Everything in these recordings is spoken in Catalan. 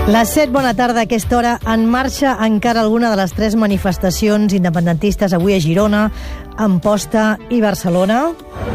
Les 7, bona tarda. A aquesta hora en marxa encara alguna de les 3 manifestacions independentistes avui a Girona, Amposta i Barcelona.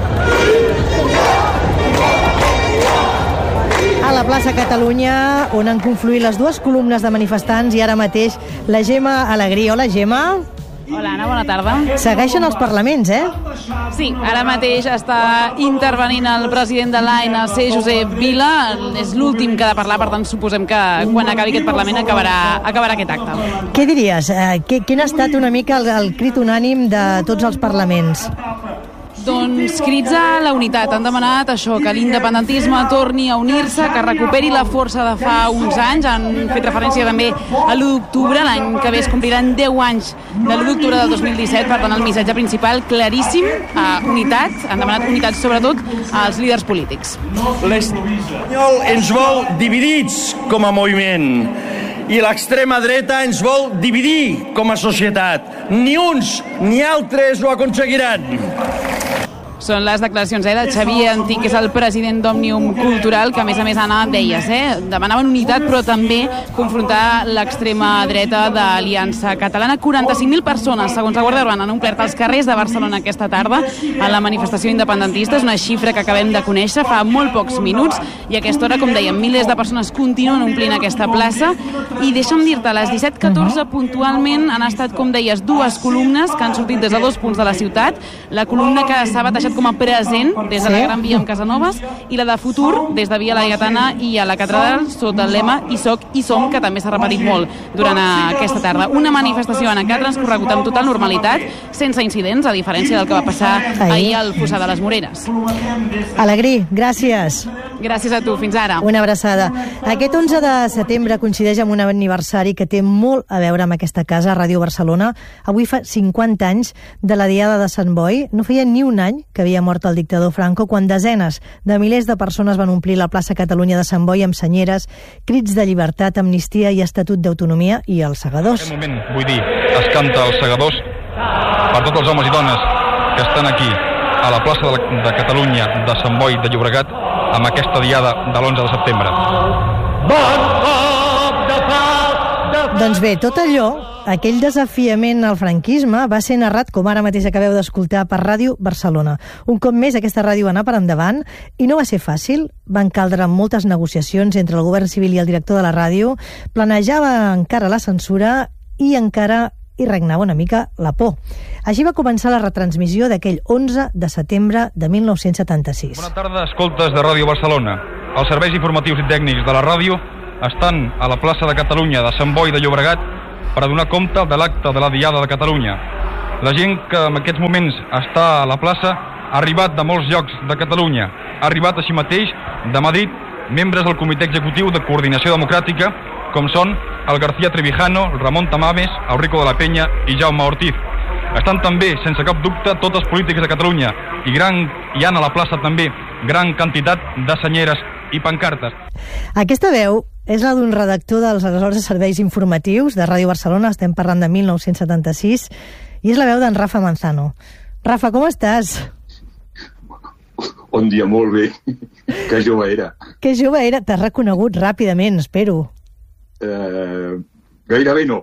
A la plaça Catalunya, on han confluït les dues columnes de manifestants, i ara mateix la Gemma Alegrí. Hola, Gemma. Hola, Anna, bona tarda. Segueixen els parlaments, eh? Sí, ara mateix està intervenint el president de l'ANC, Josep Vila. És l'últim que ha de parlar, per tant, suposem que quan acabi aquest Parlament acabarà aquest acte. Què diries? Quin ha estat una mica el crit unànim de tots els parlaments? Doncs crits a la unitat. Han demanat això, que l'independentisme torni a unir-se, que recuperi la força de fa uns anys. Han fet referència també a l'1 d'octubre, l'any que ve es compliran 10 anys de l'1 d'octubre del 2017, per tant el missatge principal claríssim, unitat. Han demanat unitat sobretot als líders polítics. L'espanyol ens vol dividits com a moviment i l'extrema dreta ens vol dividir com a societat. Ni uns ni altres ho aconseguiran. Són les declaracions de Xavier Antich, que és el president d'Òmnium Cultural, que a més, Anna, deies, demanaven unitat, però també confrontar l'extrema dreta d'Aliança Catalana. 45.000 persones, segons la Guàrdia Urbana, han omplert els carrers de Barcelona aquesta tarda a la manifestació independentista. És una xifra que acabem de conèixer fa molt pocs minuts, i a aquesta hora, com dèiem, milers de persones continuen omplint aquesta plaça. I deixa'm dir-te, a les 17:14 puntualment han estat, com deies, dues columnes que han sortit des de 2 punts de la ciutat. La columna que s'ha batejat com a present des de la Gran Via amb Casanovas, i la de futur des de Via Laietana i a la Catedral sota el lema "Hi soc, hi som", que també s'ha repetit molt durant aquesta tarda. Una manifestació, Anna, que ha transcorregut amb total normalitat, sense incidents, a diferència del que va passar ahir al Fossar de les Moreres. Alegrí, gràcies. Gràcies a tu, fins ara. Una abraçada. Aquest 11 de setembre coincideix amb un aniversari que té molt a veure amb aquesta casa, Ràdio Barcelona. Avui fa 50 anys de la Diada de Sant Boi. No feia ni un any que havia mort el dictador Franco, quan desenes de milers de persones van omplir la plaça Catalunya de Sant Boi amb senyeres, crits de llibertat, amnistia i estatut d'autonomia, i els segadors. En aquest moment, vull dir, es canta els segadors per tots els homes i dones que estan aquí a la plaça de Catalunya de Sant Boi de Llobregat amb aquesta diada de l'11 de setembre. Doncs bé, tot allò, aquell desafiament al franquisme, va ser narrat, com ara mateix acabeu d'escoltar, per Ràdio Barcelona. Un cop més, aquesta ràdio va anar per endavant i no va ser fàcil. Van caldre moltes negociacions entre el govern civil i el director de la ràdio. Planejava encara la censura i encara hi regnava una mica la por. Així va començar la retransmissió d'aquell 11 de setembre de 1976. Bona tarda, escoltes de Ràdio Barcelona. Els serveis informatius i tècnics de la ràdio estan a la plaça de Catalunya de Sant Boi de Llobregat per a donar compte de l'acte de la Diada de Catalunya. La gent que en aquests moments està a la plaça ha arribat de molts llocs de Catalunya. Ha arribat així mateix de Madrid membres del Comitè Executiu de Coordinació Democràtica, com són el García Trevijano, el Ramon Tamames, el Rico de la Peña i Jaume Ortiz. Estan també, sense cap dubte, tots els polítics de Catalunya, i hi ha a la plaça també gran quantitat de senyeres i pancartes. Aquesta veu és la d'un redactor dels aleshores serveis informatius de Ràdio Barcelona, estem parlant de 1976, i és la veu d'en Rafa Manzano. Rafa, com estàs? Bon dia, molt bé. Que jove era. Que jove era, t'has reconegut ràpidament, espero. Gairebé no.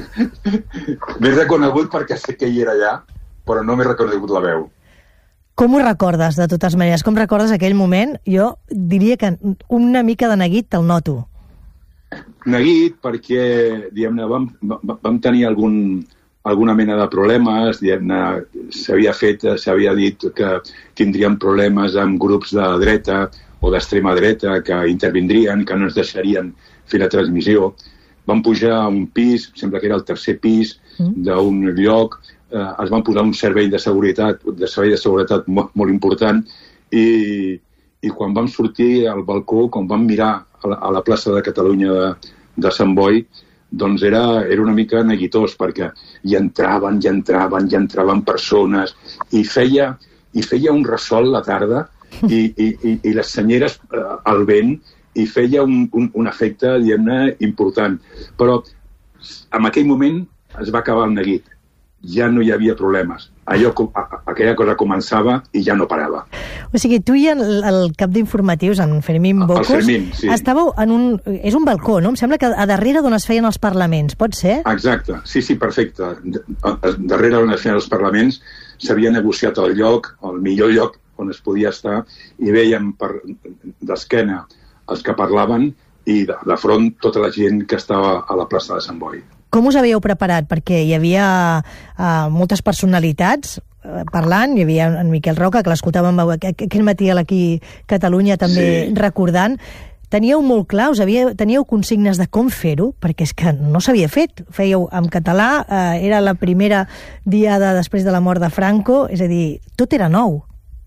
M'he reconegut perquè sé que hi era allà, però no m'he reconegut la veu. Com ho recordes, de totes maneres? Com recordes aquell moment? Jo diria que una mica de neguit te'l noto. Neguit perquè, diguem-ne, vam tenir alguna mena de problemes, diguem-ne, s'havia dit que tindríem problemes amb grups de dreta o d'extrema dreta que intervindrien, que no ens deixarien fer la transmissió. Vam pujar a un pis, sembla que era el tercer pis d'un lloc, es van posar un servei de seguretat molt important, i quan vam sortir al balcó, quan vam mirar a la plaça de Catalunya de Sant Boi, doncs era una mica neguitós, perquè hi entraven persones, i feia un ressol la tarda, i les senyeres al vent, i feia un efecte, diguem-ne, important. Però en aquell moment es va acabar el neguit. Ja no hi havia problemes. Aquella cosa començava i ja no parava. O sigui, tu i el cap d'informatius, en Fermín Bocos, sí. Estàveu en un... És un balcó, no? Em sembla que a darrere d'on es feien els parlaments, pot ser? Exacte, sí, perfecte. Darrere d'on es feien els parlaments s'havia negociat el lloc, el millor lloc on es podia estar, i veiem d'esquena els que parlaven i de front tota la gent que estava a la plaça de Sant Boi. Com us havíeu preparat? Perquè hi havia moltes personalitats parlant, hi havia en Miquel Roca, que l'escoltàvem aquest matí a l'Aquí Catalunya també recordant. Teníeu molt clar, teníeu consignes de com fer-ho, perquè és que no s'havia fet. Fèieu en català, era la primera diada després de la mort de Franco, és a dir, tot era nou.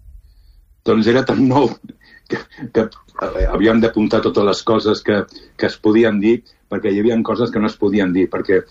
Doncs era tan nou que havíem d'apuntar totes les coses que es podien dir, perquè hi havia coses que no es podien dir, perquè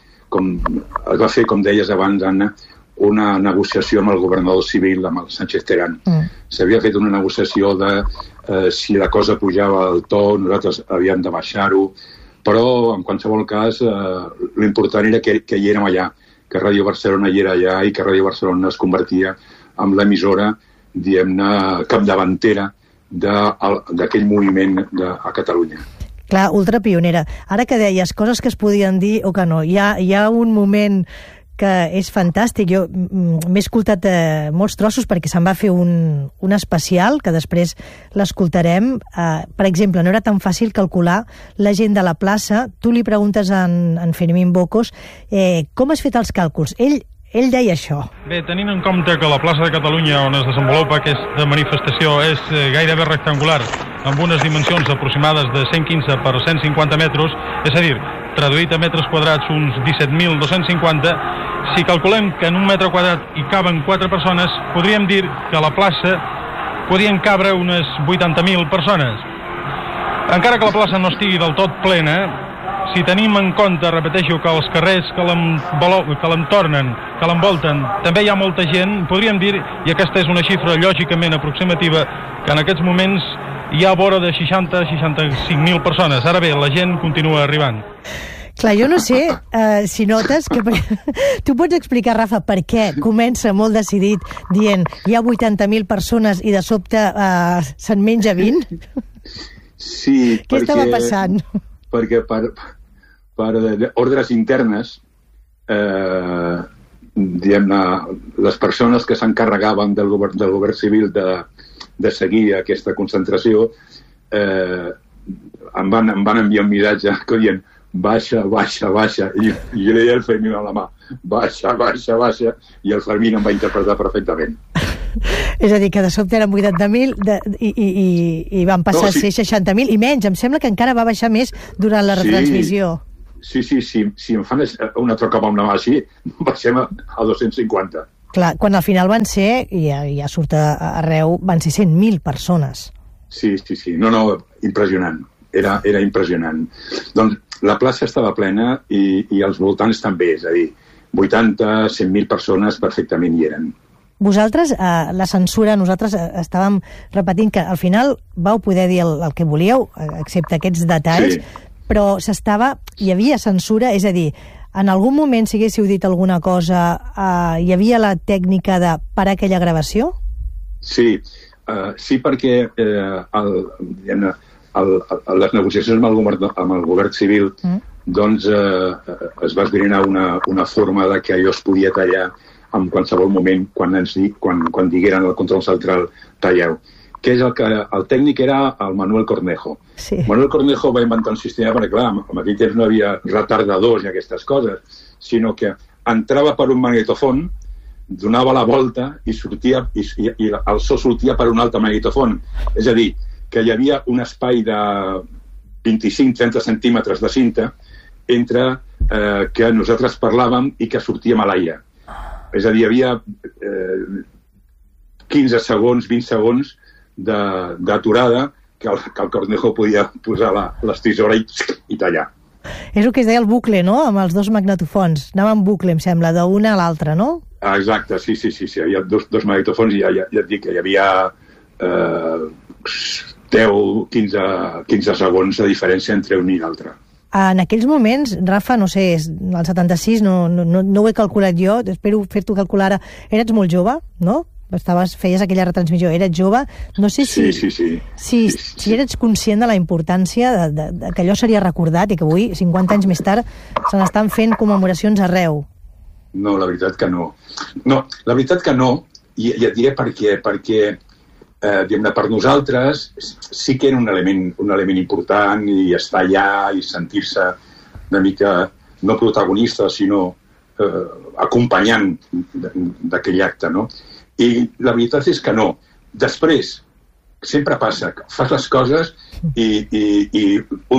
es va fer, com deies abans, Anna, una negociació amb el governador civil, amb el Sánchez Terán. S'havia fet una negociació de si la cosa pujava al to, nosaltres havíem de baixar-ho, però en qualsevol cas l'important era que hi érem allà, que Ràdio Barcelona hi era allà i que Ràdio Barcelona es convertia en l'emissora, diguem-ne, capdavantera d'aquell moviment a Catalunya. Clar, ultrapionera. Ara que deies coses que es podien dir o que no, hi ha un moment que és fantàstic. Jo m'he escoltat molts trossos perquè se'n va fer un especial, que després l'escoltarem. Per exemple, no era tan fàcil calcular la gent de la plaça. Tu li preguntes a en Fermín Bocos com has fet els càlculs. Ell deia això. Bé, tenint en compte que la plaça de Catalunya on es desenvolupa aquesta manifestació és gairebé rectangular, amb unes dimensions aproximades de 115 per 150 metres, és a dir, traduït a metres quadrats uns 17.250, si calculem que en un metre quadrat hi caben 4 persones, podríem dir que a la plaça podien cabre unes 80.000 persones. Encara que la plaça no estigui del tot plena, si tenim en compte, repeteixo, que els carrers que l'entornen, que l'envolten, també hi ha molta gent, podríem dir, i aquesta és una xifra lògicament aproximativa, que en aquests moments hi ha vora de 60-65.000 persones. Ara bé, la gent continua arribant. Clar, jo no sé si notes que... Tu pots explicar, Rafa, per què comença molt decidit dient hi ha 80.000 persones i de sobte se'n menja 20? Sí, Què estava passant? Perquè per ordres internes, diguem-ne, les persones que s'encarregaven del govern civil de seguir aquesta concentració em van enviar un missatge que dient baixa, i jo li deia al Fermín a la mà baixa, i el Fermín em va interpretar perfectament. És a dir, que de sobte eren 80.000 i van passar a ser 60.000 i menys. Em sembla que encara va baixar més durant la retransmissió. Sí, si em fan una troca amb una mà així, baixem a 250. Clar, quan al final van ser, i ja surt arreu, van ser 100.000 persones. Sí. No, impressionant. Era impressionant. Doncs la plaça estava plena i els voltants també, és a dir, 80, 100.000 persones perfectament hi eren. Vosaltres, la censura, nosaltres estàvem repetint que al final vau poder dir el que volíeu, excepte aquests detalls, però hi havia censura, és a dir, en algun moment, si haguéssiu dit alguna cosa, hi havia la tècnica de parar aquella gravació? Sí, perquè les negociacions amb el govern civil doncs es va esbrinar una forma de que allò es podia tallar en qualsevol moment quan digueren al control central talleu. Que és el tècnic era el Manuel Cornejo. Sí. Manuel Cornejo va inventar un sistema, perquè clar, en aquell temps no hi havia retardadors i aquestes coses, sinó que entrava per un magnetofon, donava la volta i el so sortia per un altre magnetofon. És a dir, que hi havia un espai de 25-30 centímetres de cinta entre que nosaltres parlàvem i que sortíem a l'aire. És a dir, hi havia 15 segons, 20 segons d'aturada que el Cornejo podia posar les tisores i tallar. És el que es deia el bucle, no?, amb els dos magnetofons. Anava en bucle, em sembla, d'una a l'altra, no? Exacte, sí. Hi havia dos magnetofons i ja et dic que hi havia 10-15 segons de diferència entre un i l'altre. En aquells moments, Rafa, no sé, el 76, no ho he calculat jo, espero fer-t'ho calcular ara, eres molt jove, no? feies aquella retransmissió, eres jove, no sé si... Si eres conscient de la importància de que allò seria recordat i que avui, 50 anys més tard, se n'estan fent commemoracions arreu. No, la veritat que no. No, la veritat que no, i et diré per què, perquè per nosaltres sí que era un element important i estar allà i sentir-se una mica no protagonista, sinó acompanyant d'aquell acte, no? I la veritat és que no. Després, sempre passa, fas les coses i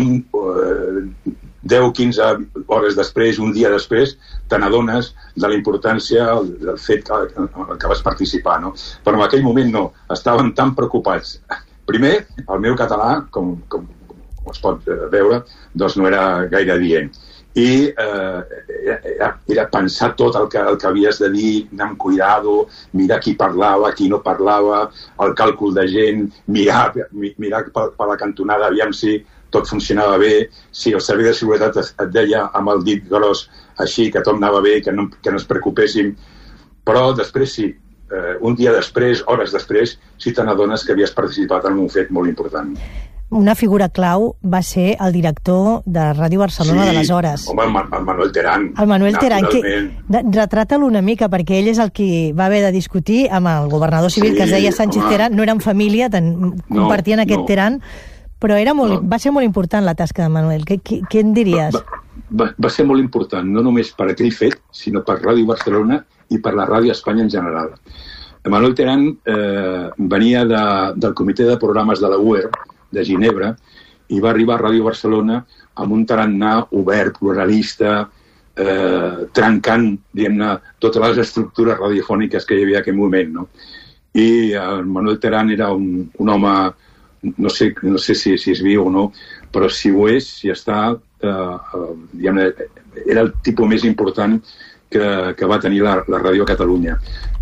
10-15 hores després, un dia després, te n'adones de la importància del fet que vas participar, no? Però en aquell moment no, estaven tan preocupats. Primer, el meu català, com es pot veure, doncs no era gaire adient. I era pensar tot el que havies de dir, anar amb cuidado, mirar qui parlava, qui no parlava, el càlcul de gent, mirar per la cantonada, aviam si tot funcionava bé, si el servei de seguretat et deia amb el dit gros així, que tot anava bé, que no es preocupéssim. Però després sí, un dia després, hores després, sí te n'adones que havies participat en un fet molt important. Una figura clau va ser el director de Ràdio Barcelona d'aleshores. Home, el Manuel Terán. El Manuel Terán, retrata-lo una mica, perquè ell és el qui va haver de discutir amb el governador civil, que es deia Sánchez Terán. No eren família, compartien aquest Terán, però va ser molt important la tasca de Manuel. Què en diries? Va ser molt important, no només per aquell fet, sinó per Ràdio Barcelona i per la Ràdio Espanya en general. Manuel Terán venia del comitè de programes de la UER, de Ginebra, i va arribar a Ràdio Barcelona amb un tarannà obert, pluralista, trencant, diguem-ne, totes les estructures radiofòniques que hi havia en aquell moment, no? I el Manuel Terán era un home, no sé si és viu o no, però si ho és, si està, diguem-ne, era el tipus més important que va tenir la ràdio a Catalunya.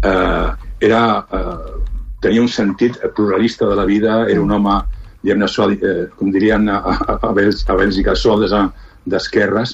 Tenia un sentit pluralista de la vida, era un home, com dirien a Bèlgica, sodes d'esquerres,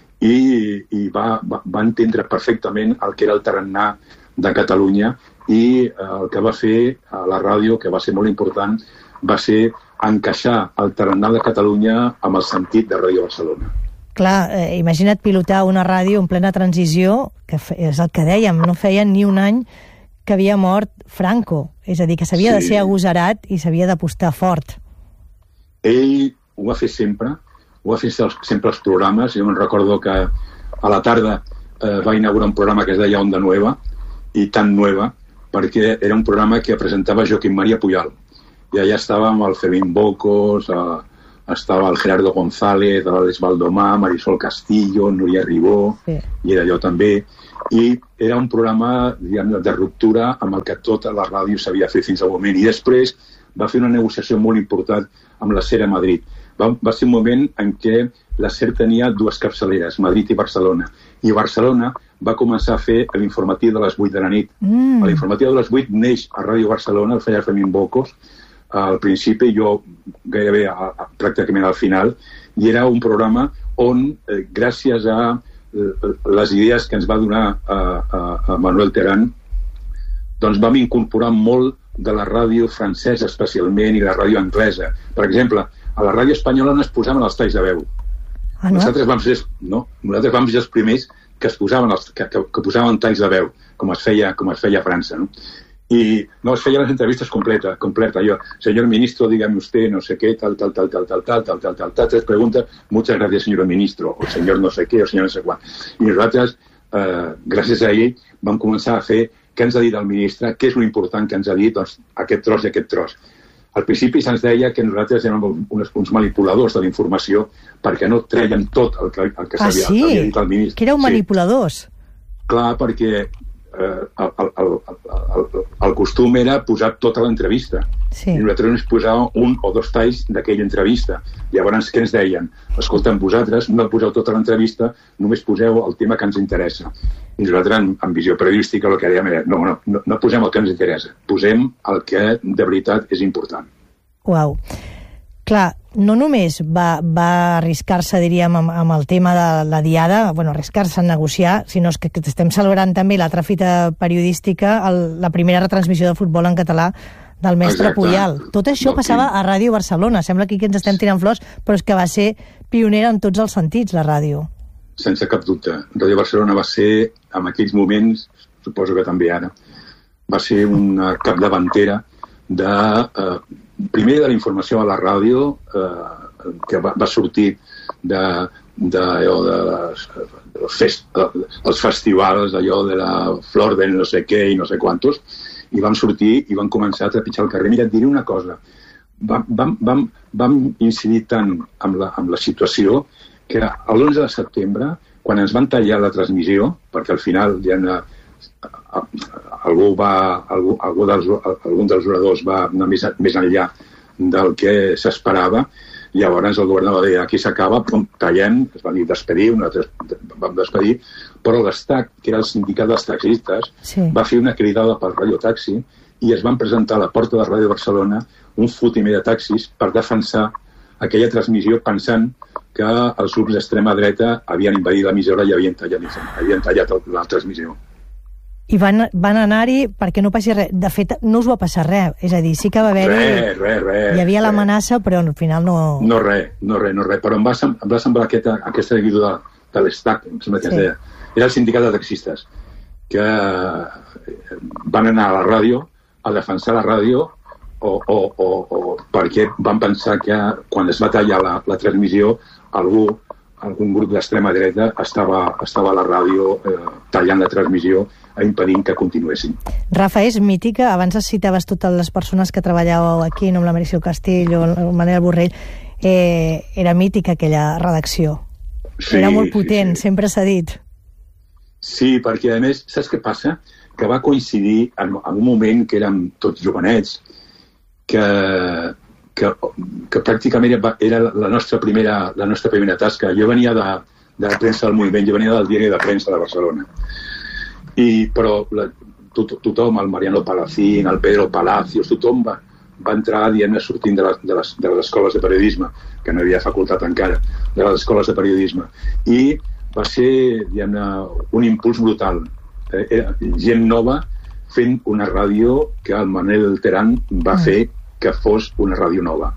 i va entendre perfectament el que era el tarannà de Catalunya, i el que va fer a la ràdio, que va ser molt important, va ser encaixar el tarannà de Catalunya amb el sentit de Ràdio Barcelona. Clar, imagina't pilotar una ràdio en plena transició, que és el que dèiem, no feia ni un any que havia mort Franco, és a dir, que s'havia de ser agosarat i s'havia d'apostar fort. Ell ho va fer sempre, sempre els programes. Jo me'n recordo que a la tarda va inaugurar un programa que es deia Onda Nueva, i tan nueva, perquè era un programa que presentava Joaquim María Puyal. I allà estàvem el Fermín Bocos, estava el Gerardo González, l'Àlex Baldomà, Marisol Castillo, Núria Ribó, i era jo també. I era un programa, de ruptura amb el que tota la ràdio s'havia fet fins al moment. I després va fer una negociació molt important amb la SER a Madrid. Va ser un moment en què la SER tenia dues capçaleres, Madrid i Barcelona. I Barcelona va començar a fer l'informatiu de les 8 de la nit. L'informatiu de les 8 neix a Ràdio Barcelona, el feia Fermín Bocos, al principi, jo gairebé pràcticament al final, i era un programa on, gràcies a les idees que ens va donar a Manuel Terán, doncs vam incorporar molt de la ràdio francesa especialment i la ràdio anglesa. Per exemple, a la ràdio espanyola no es posaven els talls de veu. Nosaltres vam ser els primers que posaven talls de veu, com es feia a França, no? I no, es feien les entrevistes completa. Jo, señor ministro, dígame usted, no sé qué, tal, tres preguntas, muchas gracias, señor ministro, o señor no sé qué, o señor no sé quant. I nosaltres, gràcies a ell, vam començar a fer què ens ha dit el ministre, què és l'important que ens ha dit, doncs, aquest tros i aquest tros. Al principi se'ns deia que nosaltres érem uns manipuladors de la informació perquè no treien tot el que s'havia dit el ministre. Que éreu manipuladors. Clar, perquè el costum era posar tota l'entrevista. I nosaltres ens posàvem un o dos talls d'aquella entrevista. Llavors, què ens deien? Escolta'm, vosaltres no poseu tota l'entrevista, només poseu el tema que ens interessa. I nosaltres, en visió periodística, el que dèiem era no posem el que ens interessa, posem el que de veritat és important. Uau. Clar, no només va arriscar-se, diríem, amb el tema de la diada, arriscar-se a negociar, sinó que estem celebrant també l'altra fita periodística, la primera retransmissió de futbol en català del mestre Puyal. Tot això passava a Ràdio Barcelona. Sembla que aquí ens estem tirant flors, però és que va ser pionera en tots els sentits, la ràdio. Sense cap dubte. Ràdio Barcelona va ser, en aquells moments, suposo que també ara, va ser una capdavantera primer de la informació a la ràdio, que va sortir els festivals, allò de la flor de no sé què i no sé quantos, i vam sortir i vam començar a trepitjar el carrer. Mira, et diré una cosa. Vam incidir tant amb la situació que l'11 de setembre, quan ens van tallar la transmissió, perquè al final algun dels oradors va anar més enllà del que s'esperava, llavors el govern va dir, aquí s'acaba, tallem, es va dir despedir, nosaltres vam despedir, però l'ESTAC, que era el sindicat dels taxistes, va fer una cridada pel radiotaxi i es van presentar a la porta de Ràdio Barcelona un fotimer de taxis per defensar aquella transmissió pensant que els grups d'extrema dreta havien invadit l'emissora i havien tallat la transmissió. I van anar-hi perquè no passi res. De fet, no us va passar res. És a dir, sí que va haver-hi... Res. Hi havia l'amenaça, però al final no... No res. Però em va semblar aquesta guidura de l'ESTAC, em sembla que es deia. Era el sindicat de taxistes, que van anar a la ràdio a defensar la ràdio o perquè van pensar que quan es va tallar la transmissió algun grup d'extrema dreta estava a la ràdio tallant la transmissió impedint que continuessin. Rafa, és mítica, abans citaves totes les persones que treballàveu aquí, amb la Marisol Castillo, el Manel Borrell, era mítica aquella redacció. Era molt potent, sempre s'ha dit. Sí, perquè a més, saps què passa? Que va coincidir en un moment que érem tots jovenets, que pràcticament era la nostra primera tasca. Jo venia de la premsa del moviment, jo venia del diari de premsa de Barcelona. Però tothom, el Mariano Palacín, el Pedro Palacios, tothom va entrar, sortint de les escoles de periodisme, que no hi havia facultat encara, de les escoles de periodisme. I va ser, un impuls brutal. Gent nova fent una ràdio que el Manel Terán va fer que fos una ràdio nova.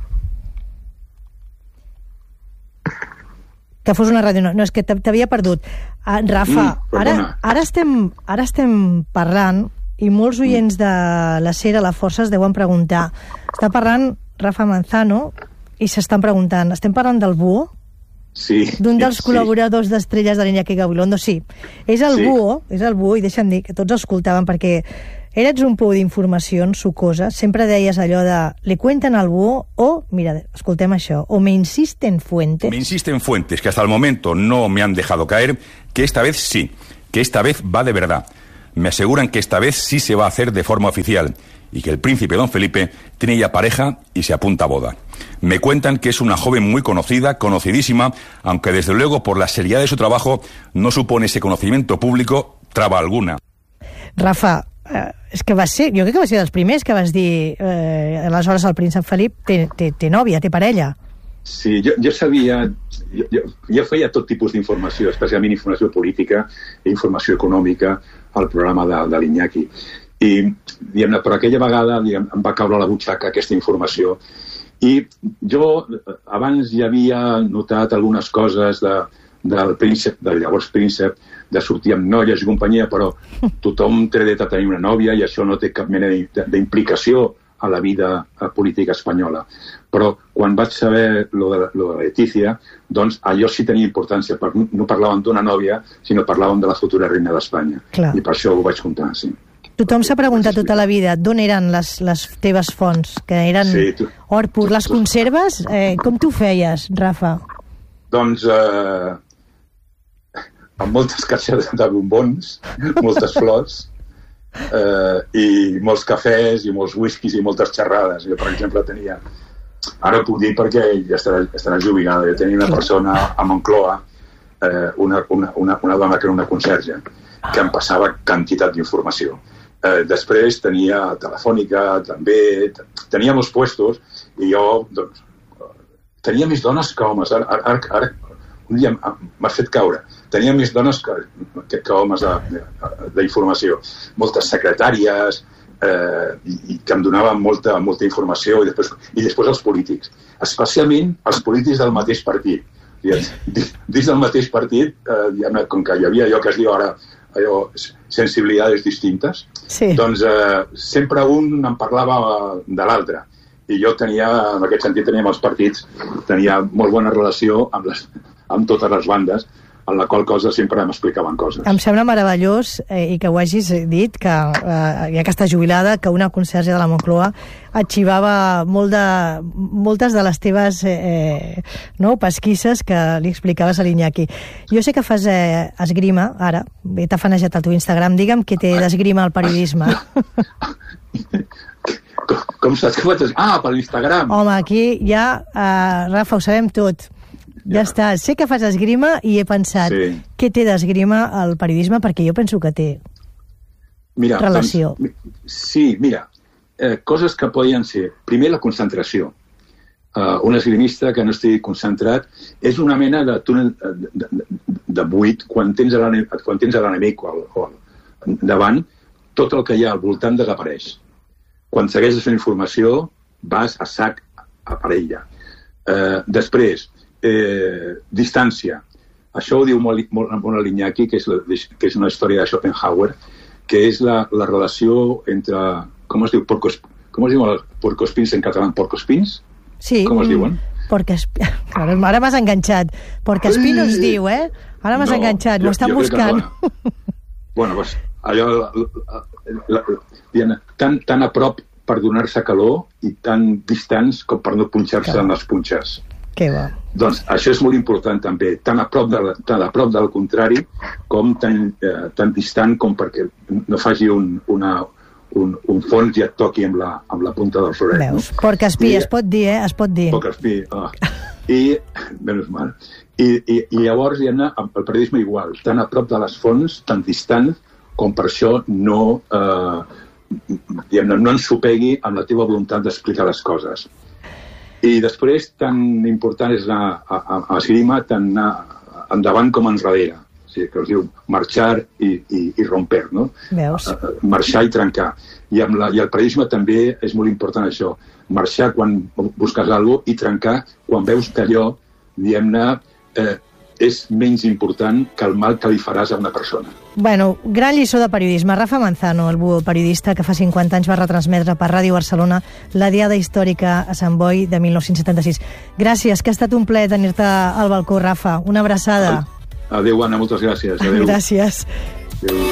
Que fos una ràdio nova. No, és que t'havia perdut. Rafa, ara estem parlant, i molts oients de la SER a la Força es deuen preguntar. Està parlant Rafa Manzano i s'estan preguntant, estem parlant del Búho? Sí. D'un dels col·laboradors d'Estrelles de l'Iñaki Gabilondo, sí. És el Búho, i deixa'm dir que tots escoltaven, perquè eres un pou d'informacions sucoses, sempre deies allò de le cuentan al Búho o, mira, escoltem això, o me insisten fuentes. Me insisten fuentes que hasta el momento no me han dejado caer, que esta vez sí, que esta vez va de verdad. Me aseguran que esta vez sí se va a hacer de forma oficial y que el príncipe don Felipe tiene ya pareja y se apunta a boda. Me cuentan que es una joven muy conocida, conocidísima, aunque desde luego por la seriedad de su trabajo no supone ese conocimiento público traba alguna. Rafa, és que va ser, jo crec que va ser dels primers que vas dir aleshores el príncep Felip té nòvia, té parella. Sí, jo sabia, jo feia tot tipus d'informació, especialment informació política i informació econòmica al programa de l'Iñaki. I, diguem-ne, però aquella vegada em va caure a la butxaca aquesta informació. I jo abans ja havia notat algunes coses del príncep, del llavors príncep, de sortir amb noies i companyia, però tothom té dret a tenir una nòvia i això no té cap mena d'implicació a la vida política espanyola. Però quan vaig saber lo de Leticia, doncs allò sí tenia importància. No parlàvem d'una nòvia, sinó parlàvem de la futura reina d'Espanya. I per això ho vaig contar, sí. Tothom s'ha preguntat tota la vida d'on eren les teves fonts, que eren or pur. Les conserves? Com t'ho feies, Rafa? Doncs amb moltes caixes de bombons, moltes flors, i molts cafès i molts whiskies i moltes xerrades. Jo, per exemple, tenia... Ara ho puc dir perquè ja estarà jubilada. Jo tenia una persona a Moncloa, una dona que era una conserge, que em passava quantitat d'informació. Després tenia Telefònica, també, tenia molts puestos, i jo, doncs, tenia més dones que homes. Ara un dia m'ha fet caure. Tenia més dones que homes d'informació. Moltes secretàries, i que em donaven molta informació, i després els polítics. Especialment els polítics del mateix partit. Dins del mateix partit, com que hi havia allò que es diu ara sensibilitats distintes, doncs sempre un em parlava de l'altre. I jo tenia, en aquest sentit, tenia amb els partits, tenia molt bona relació amb totes les bandes, en la qual cosa sempre m'explicaven coses. Em sembla meravellós, i que ho hagis dit, que ja que està jubilada, que una conserge de la Moncloa arxivava moltes de les teves pesquisses que li explicaves a l'Iñaki. Jo sé que fas esgrima, ara, t'ha fanejat el teu Instagram, digue'm què té d'esgrima al periodisme. Com saps que faig? Per l'Instagram. Home, aquí ja, Rafa, ho sabem tot. Ja està. Sé que fas esgrima i he pensat què té d'esgrima el periodisme, perquè jo penso que té relació. Sí, mira, coses que podien ser, primer la concentració. Un esgrimista que no estigui concentrat és una mena de túnel de buit quan tens l'enemic davant, tot el que hi ha al voltant desapareix. Quan segueixes fent informació vas a sac a parella. Després, distància. Això ho diu molt l'Iñaki, que és una història de Schopenhauer, que és la relació entre, com es diu els porcospins en català? Porcospins? Sí. Com es diuen? Ara m'has enganxat. Porcospin no es diu, Ara m'has enganxat, m'ho estan buscant. Bueno, doncs, allò tan a prop per donar-se calor i tan distants com per no punxar-se en les punxes. Que bo. Doncs això és molt important també, tan a prop del contrari com tan distant com perquè no faci un fons i et toqui amb la punta del floret. Veus, porcoespí, es pot dir, es pot dir. Porcoespí, I, menys mal. I llavors hi ha el periodisme igual, tan a prop de les fonts, tan distant, com per això no ensopegui amb la teva voluntat d'explicar les coses. I després, tan important és anar a esgrima, tant anar endavant com enrere. O sigui, que es diu marxar i romper, no? Veus? Marxar i trencar. I el periodisme també és molt important això. Marxar quan busques alguna cosa i trencar quan veus que allò, diguem-ne, és menys important que el mal que li faràs a una persona. Bueno, gran lliçó de periodisme. Rafa Manzano, el periodista que fa 50 anys va retransmetre per Ràdio Barcelona la Diada Històrica a Sant Boi de 1976. Gràcies, que ha estat un plaer tenir-te al balcó, Rafa. Una abraçada. Adéu, Anna, moltes gràcies. Adéu. Gràcies. Adéu.